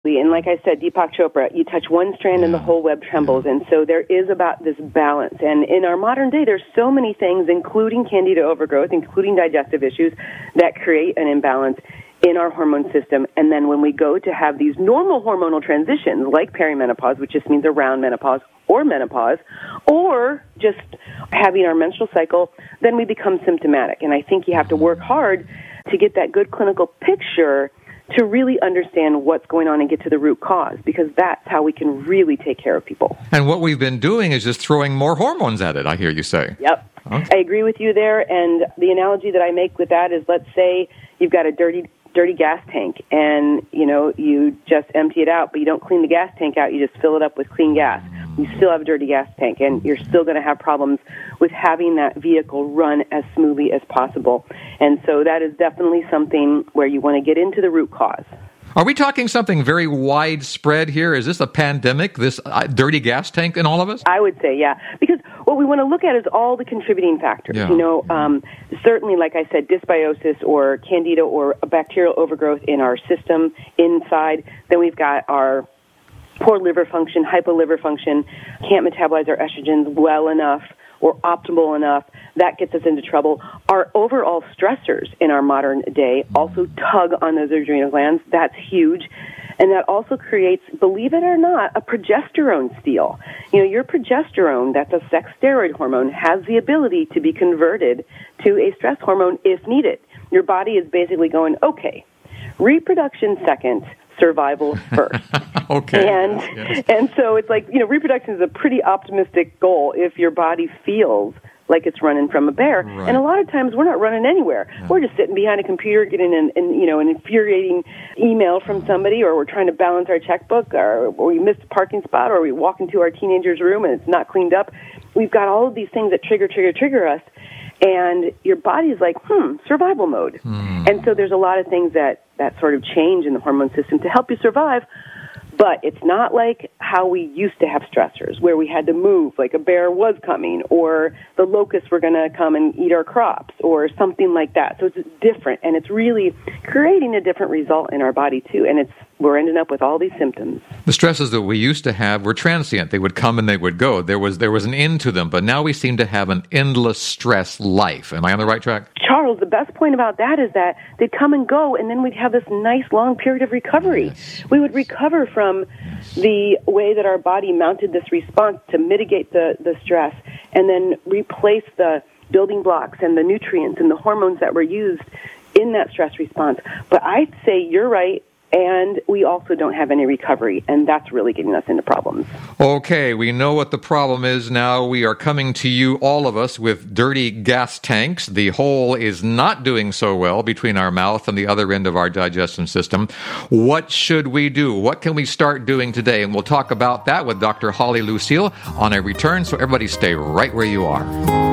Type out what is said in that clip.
And like I said, Deepak Chopra, you touch one strand and the whole web trembles. And so there is about this balance. And in our modern day, there's so many things, including candida overgrowth, including digestive issues, that create an imbalance in our hormone system. And then when we go to have these normal hormonal transitions, like perimenopause, which just means around menopause, or menopause, or just having our menstrual cycle, then we become symptomatic. And I think you have to work hard to get that good clinical picture to really understand what's going on and get to the root cause, because that's how we can really take care of people. And what we've been doing is just throwing more hormones at it, I hear you say. Yep. Okay. I agree with you there, and the analogy that I make with that is, let's say you've got a dirty gas tank, and, you just empty it out, but you don't clean the gas tank out, you just fill it up with clean gas. You still have a dirty gas tank, and you're still going to have problems with having that vehicle run as smoothly as possible. And so that is definitely something where you want to get into the root cause. Are we talking something very widespread here? Is this a pandemic, this dirty gas tank in all of us? I would say, yeah. Because what we want to look at is all the contributing factors. Yeah. Certainly, like I said, dysbiosis or candida or a bacterial overgrowth in our system inside. Then we've got our poor liver function, hypoliver function, can't metabolize our estrogens well enough or optimal enough. That gets us into trouble. Our overall stressors in our modern day also tug on those adrenal glands. That's huge. And that also creates, believe it or not, a progesterone steal. Your progesterone, that's a sex steroid hormone, has the ability to be converted to a stress hormone if needed. Your body is basically going, okay, reproduction second, survival first. Okay. And so it's like, reproduction is a pretty optimistic goal if your body feels like it's running from a bear. Right. And a lot of times we're not running anywhere. Yeah. We're just sitting behind a computer getting an infuriating email from somebody, or we're trying to balance our checkbook, or we missed a parking spot, or we walk into our teenager's room and it's not cleaned up. We've got all of these things that trigger us. And your body's like, survival mode. And so there's a lot of things that sort of change in the hormone system to help you survive. But it's not like how we used to have stressors, where we had to move, like a bear was coming, or the locusts were going to come and eat our crops, or something like that. So it's different, and it's really creating a different result in our body, too. And we're ending up with all these symptoms. The stresses that we used to have were transient. They would come and they would go. There was an end to them, but now we seem to have an endless stress life. Am I on the right track? Charles, the best point about that is that they'd come and go, and then we'd have this nice long period of recovery. Yes. We would recover from the way that our body mounted this response to mitigate the stress, and then replace the building blocks and the nutrients and the hormones that were used in that stress response. But I'd say you're right. And we also don't have any recovery, and that's really getting us into problems. Okay, we know what the problem is now. We are coming to you, all of us, with dirty gas tanks. The hole is not doing so well between our mouth and the other end of our digestion system. What should we do? What can we start doing today? And we'll talk about that with Dr. Holly Lucille on a return, so everybody stay right where you are.